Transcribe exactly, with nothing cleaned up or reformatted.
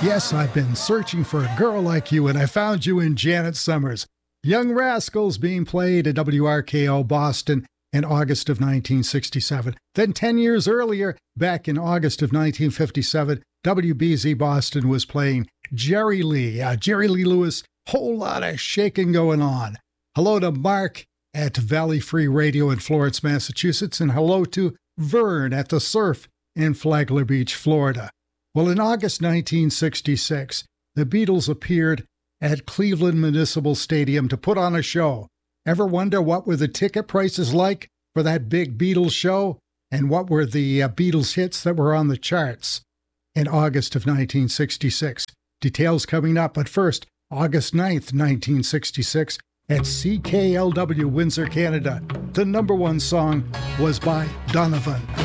Yes, I've been searching for a girl like you, and I found you in Janet Summers. Young Rascals being played at W R K O Boston in August of nineteen sixty-seven. Then ten years earlier, back in August of nineteen fifty-seven, W B Z Boston was playing Jerry Lee. Uh, Jerry Lee Lewis, whole lot of shaking going on. Hello to Mark at Valley Free Radio in Florence, Massachusetts, and hello to Vern at The Surf in Flagler Beach, Florida. Well, in August nineteen sixty-six, the Beatles appeared at Cleveland Municipal Stadium to put on a show. Ever wonder what were the ticket prices like for that big Beatles show? And what were the uh, Beatles hits that were on the charts in August of nineteen sixty-six? Details coming up, but first, August ninth, nineteen sixty-six, at C K L W Windsor, Canada, the number one song was by Donovan.